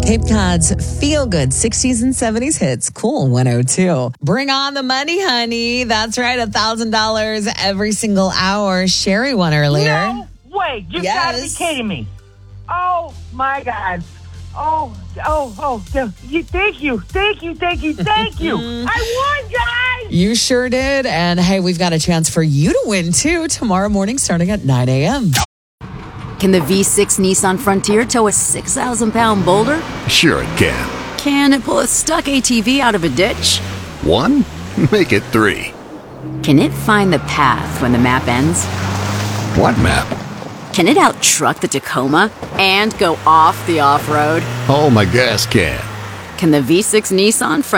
Cape Cod's feel-good 60s and 70s hits, Cool 102. Bring on the money, honey. That's right, $1,000 every single hour. Sherry won earlier. No way. You gotta be kidding me. Oh, my God. Thank you. I won, guys. You sure did. And hey, we've got a chance for you to win too tomorrow morning starting at 9 a.m. Can the V6 Nissan Frontier tow a 6,000-pound boulder? Sure it can. Can it pull a stuck ATV out of a ditch? 1? Make it 3. Can it find the path when the map ends? What map? Can it out-truck the Tacoma and go off the off-road? Oh, my gas can. Can the V6 Nissan